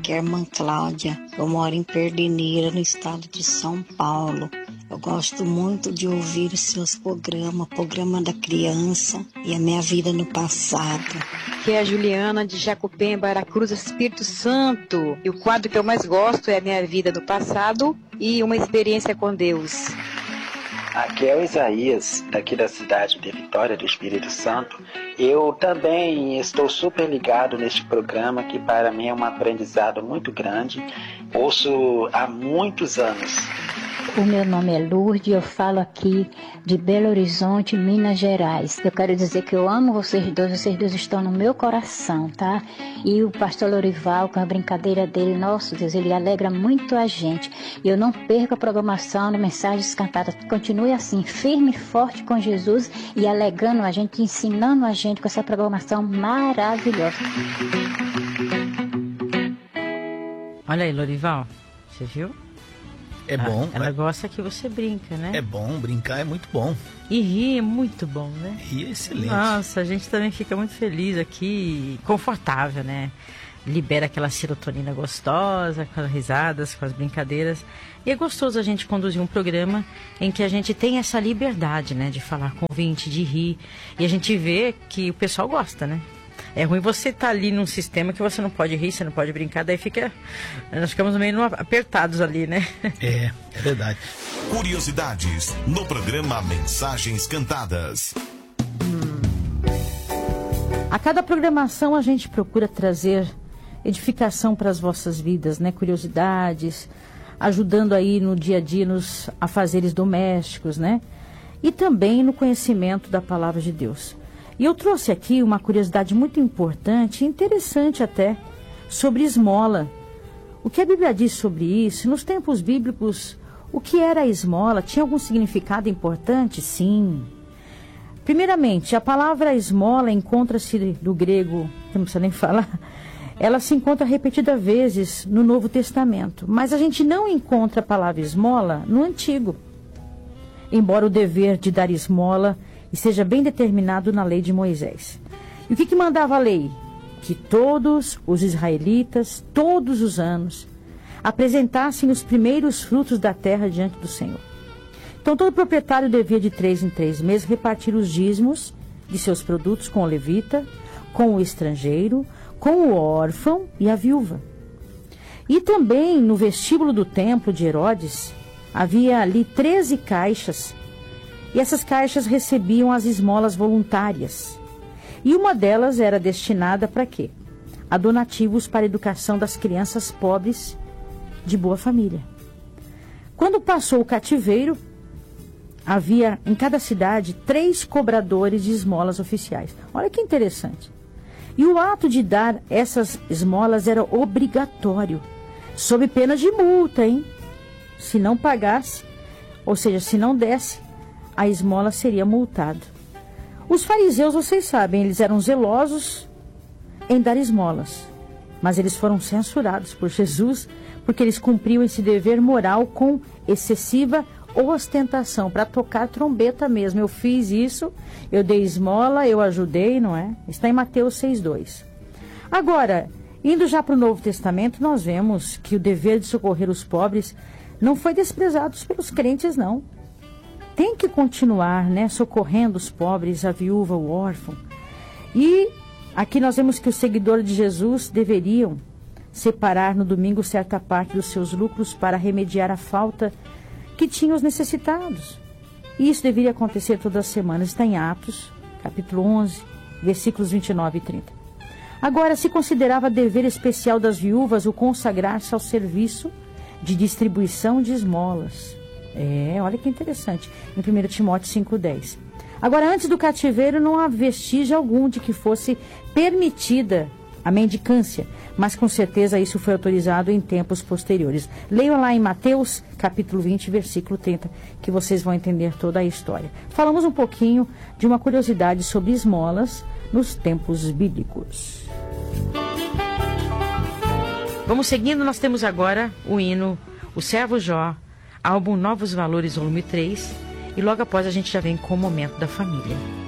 aqui é a irmã Cláudia. Eu moro em Perdineira, no estado de São Paulo. Eu gosto muito de ouvir os seus programas, programa da criança e a minha vida no passado. Aqui é a Juliana de Jacupemba, Aracruz, Espírito Santo. E o quadro que eu mais gosto é a minha vida no passado e uma experiência com Deus. Aqui é o Isaías, daqui da cidade de Vitória do Espírito Santo. Eu também estou super ligado neste programa, que para mim é um aprendizado muito grande. Ouço há muitos anos. O meu nome é Lourdes e eu falo aqui de Belo Horizonte, Minas Gerais. Eu quero dizer que eu amo vocês dois estão no meu coração, tá? E o pastor Lorival, com a brincadeira dele, nossa Deus, ele alegra muito a gente. E eu não perco a programação de Mensagens Cantadas. Continue assim, firme e forte com Jesus e alegrando a gente, ensinando a gente com essa programação maravilhosa. Olha aí, Lorival, você viu? É bom. Ela gosta que você brinca, né? É bom, brincar é muito bom. E rir é muito bom, né? Rir é excelente. Nossa, a gente também fica muito feliz aqui, confortável, né? Libera aquela serotonina gostosa, com as risadas, com as brincadeiras. E é gostoso a gente conduzir um programa em que a gente tem essa liberdade, né? De falar com o ouvinte, de rir. E a gente vê que o pessoal gosta, né? É ruim você estar ali num sistema que você não pode rir, você não pode brincar, daí nós ficamos meio apertados ali, né? É verdade. Curiosidades no programa Mensagens Cantadas. A cada programação a gente procura trazer edificação para as vossas vidas, né? Curiosidades, ajudando aí no dia a dia nos afazeres domésticos, né? E também no conhecimento da palavra de Deus. E eu trouxe aqui uma curiosidade muito importante, interessante até, sobre esmola. O que a Bíblia diz sobre isso? Nos tempos bíblicos, o que era a esmola? Tinha algum significado importante? Sim. Primeiramente, a palavra esmola encontra-se do grego, não precisa nem falar, ela se encontra repetidas vezes no Novo Testamento, mas a gente não encontra a palavra esmola no Antigo. Embora o dever de dar esmola esteja bem determinado na lei de Moisés. E o que mandava a lei? Que todos os israelitas, todos os anos, apresentassem os primeiros frutos da terra diante do Senhor. Então todo proprietário devia de 3 em 3 meses repartir os dízimos de seus produtos com o levita, com o estrangeiro, com o órfão e a viúva. E também no vestíbulo do templo de Herodes, havia ali 13 caixas. E essas caixas recebiam as esmolas voluntárias. E uma delas era destinada para quê? A donativos para a educação das crianças pobres de boa família. Quando passou o cativeiro, havia em cada cidade 3 cobradores de esmolas oficiais. Olha que interessante. E o ato de dar essas esmolas era obrigatório, sob pena de multa, hein? Se não pagasse, ou seja, se não desse, a esmola seria multado. Os fariseus, vocês sabem, eles eram zelosos em dar esmolas, mas eles foram censurados por Jesus porque eles cumpriam esse dever moral com excessiva ostentação, para tocar trombeta mesmo. Eu fiz isso, eu dei esmola, eu ajudei, não é? Está em Mateus 6,2. Agora, indo já para o Novo Testamento, nós vemos que o dever de socorrer os pobres não foi desprezado pelos crentes, não. Tem que continuar, né, socorrendo os pobres, a viúva, o órfão. E aqui nós vemos que os seguidores de Jesus deveriam separar no domingo certa parte dos seus lucros para remediar a falta que tinham os necessitados. E isso deveria acontecer todas as semanas. Está em Atos, capítulo 11, versículos 29 e 30. Agora, se considerava dever especial das viúvas o consagrar-se ao serviço de distribuição de esmolas. Olha que interessante, em 1 Timóteo 5,10. Agora, antes do cativeiro, não há vestígio algum de que fosse permitida a mendicância, mas com certeza isso foi autorizado em tempos posteriores. Leiam lá em Mateus, capítulo 20, versículo 30, que vocês vão entender toda a história. Falamos um pouquinho de uma curiosidade sobre esmolas nos tempos bíblicos. Vamos seguindo, nós temos agora o hino O Servo Jó, álbum Novos Valores, volume 3, e logo após a gente já vem com o Momento da Família.